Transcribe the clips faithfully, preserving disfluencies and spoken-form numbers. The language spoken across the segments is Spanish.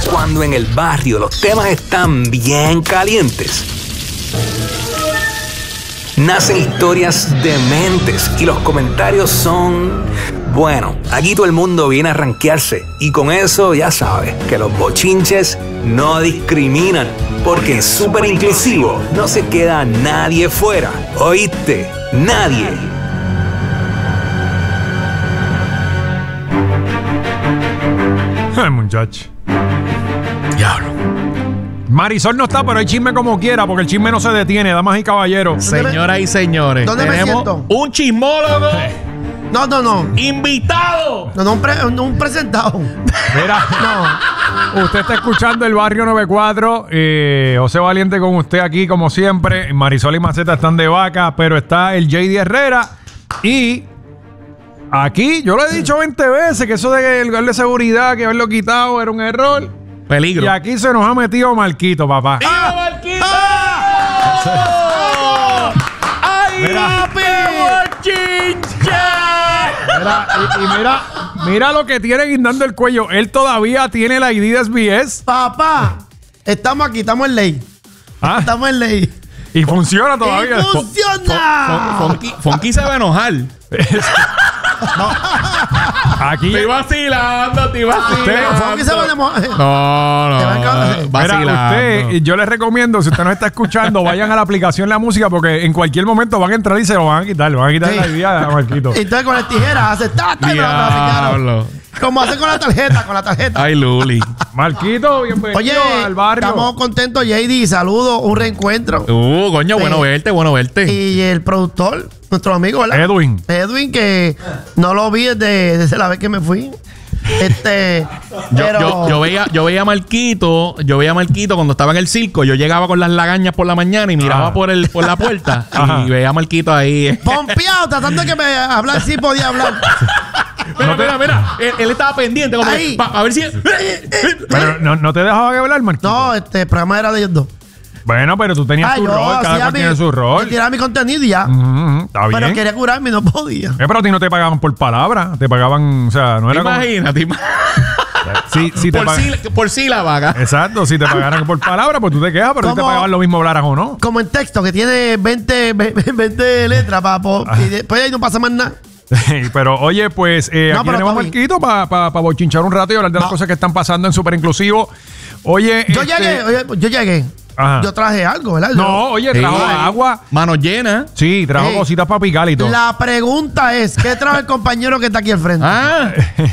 Cuando en el barrio los temas están bien calientes, nacen historias dementes y los comentarios son... Bueno, aquí todo el mundo viene a rankearse y con eso ya sabes que los bochinches no discriminan, porque en Súper Inclusivo no se queda nadie fuera. ¿Oíste? Nadie. Ay, muchacho. Diablo. Marisol no está, pero hay chisme como quiera, porque el chisme no se detiene, damas y caballeros. Señoras y señores, ¿Dónde me tenemos siento? un chismólogo No, no, no. invitado. No, no, un, pre- no, un presentado. Mira, No. usted está escuchando el Barrio noventa y cuatro. Eh, José Valiente con usted aquí, como siempre. Marisol y Maceta están de vaca, pero está el J D Herrera. Y aquí, yo lo he dicho veinte veces, que eso de el lugar de seguridad, que haberlo quitado era un error. Peligro. Y aquí se nos ha metido Marquito, papá. ¡Ah, Marquito! ¡Ay, Mira. bochinche! Mira, y, y mira, mira lo que tiene guindando el cuello. Él todavía tiene la I D de S B S. Papá, estamos aquí, estamos en ley. Ah, Estamos en ley. y funciona todavía. ¡Y funciona! Funky, Funky se va a enojar. Aquí. Estoy vacilando, estoy vacilando. Funky se va a demorar. No, no. Te va a encantar. Mira, Vacilando. usted, yo les recomiendo, si usted no está escuchando, vayan a la aplicación La Música, porque en cualquier momento van a entrar y se lo van a quitar. Le van a quitar Sí. la idea a Marquito. Entonces con las tijeras hace ta, ta, y me la traficaron. Diablo. Como hacen con la tarjeta, con la tarjeta. Ay, Luli. Marquito, bienvenido Oye, al barrio. estamos contentos, J D. Saludos, un reencuentro. Uh, coño, bueno Sí. verte, bueno verte. Y el productor, nuestro amigo, ¿verdad? Edwin. Edwin, que no lo vi desde, desde la vez que me fui. Este. Yo, pero. yo, yo veía, yo veía a Marquito, yo veía a Marquito cuando estaba en el circo. Yo llegaba con las lagañas por la mañana y miraba Ah. por el, por la puerta Ajá. y veía a Marquito ahí. Pompeado, tratando de que me hablar sí podía hablar. Mira, mira, mira. Él, él estaba pendiente como Ahí. pa- a ver si. Pero no, no te dejaba hablar, Marquito. No, este el programa era de ellos dos. Bueno, pero tú tenías Ah, tu yo rol, cada hacía cual mi- tiene su yo rol. tiraba mi contenido y ya. Ujú, ujú, está bien. Pero quería curarme y no podía. Eh, pero a ti no te pagaban por palabra, te pagaban, o sea, no ¿Te era como... imaginas? ¿Te ima- Sí, sí te por, pag- sí, por sí la vaga. Exacto, si te pagaran por palabra, pues tú te quejas, pero si te ¿Cómo? pagaban lo mismo hablaras o no. Como en texto, que tiene veinte, veinte letras para po- y después ahí no pasa más nada. Pero oye, pues eh, No, aquí pero tenemos a está bien. Marquito para pa, pa bochinchar un rato y hablar de las No. cosas que están pasando en Super Inclusivo. Oye, Yo este- llegué, oye, yo llegué. Ajá. Yo traje algo, ¿verdad? No, oye, trajo Sí. agua. Mano llena. Sí, trajo Ey. cositas para picar y todo. La, La pregunta es, ¿qué trae el compañero que está aquí al frente? Ah.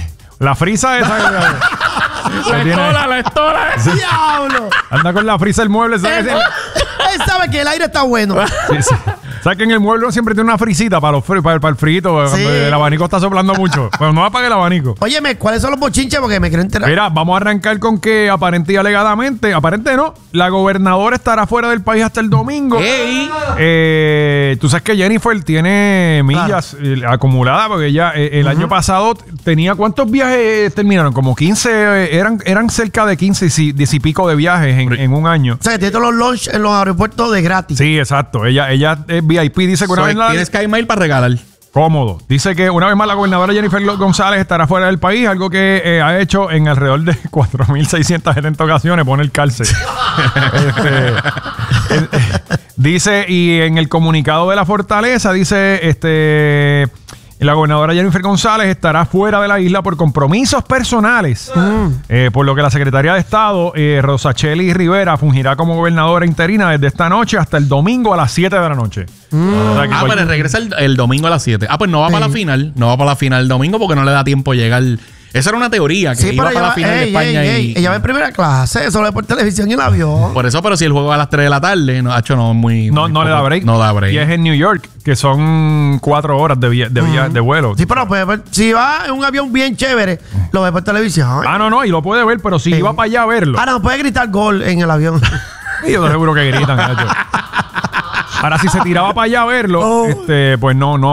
frisa esa. que- que La tiene- estola, la estola. ¡Diablo! anda con la frisa el mueble. ¿Sabes? Él, él sabe que el aire está bueno. Sí, sí. ¿Sabes que en el mueble siempre tiene una frisita para, los fri- para, para el frito? Cuando Sí. el abanico está soplando mucho. Pues no apague el abanico. Óyeme, ¿cuáles son los bochinches? Porque me quiero enterar. Mira, vamos a arrancar con que aparente y alegadamente, aparente no, la gobernadora estará fuera del país hasta el domingo. Ey. Eh, tú sabes que Jennifer tiene millas eh, acumuladas porque ella eh, el año pasado tenía, ¿cuántos viajes terminaron? Como quince, eh, eran, eran cerca de quince, y diez y pico de viajes en, en un año. O sea, que tiene todos los lunch en los aeropuertos de gratis. Sí, exacto. Ella, ella es V I P, dice que una Soy- vez la- tienes Skymail para regalar. cómodo. Dice que una vez más la gobernadora Jennifer González estará fuera del país, algo que eh, ha hecho en alrededor de cuatro mil seiscientas setenta ocasiones, pone el cárcel. Este, eh, eh, dice, y en el comunicado de la fortaleza, dice, este... la gobernadora Jennifer González estará fuera de la isla por compromisos personales. Eh, por lo que la secretaria de Estado, eh, Rosacheli Rivera, fungirá como gobernadora interina desde esta noche hasta el domingo a las siete de la noche. O sea que Ah, cualquier- pero regresa el, el domingo a las siete. Ah, pues no va Sí. para la final. No va para la final el domingo porque no le da tiempo llegar. Esa era una teoría, que Sí, iba pero para la ella, final de ey, España ey, ey, y... ella va en primera clase, eso lo ve por televisión y el avión. Por eso, pero si el juego va a las tres de la tarde, no, hacho, no, muy... No, muy no le poco- da break. No da break. Y es en New York, que son cuatro horas de, via- de, via- de vuelo. Sí, pero pues, pues, si va en un avión bien chévere, lo ve por televisión. Ah, no, no, y lo puede ver, pero si Sí. iba para allá a verlo. Ahora no puede gritar gol en el avión. Yo seguro que gritan, gacho. Ahora, si se tiraba para allá a verlo, Oh. este, pues no, no.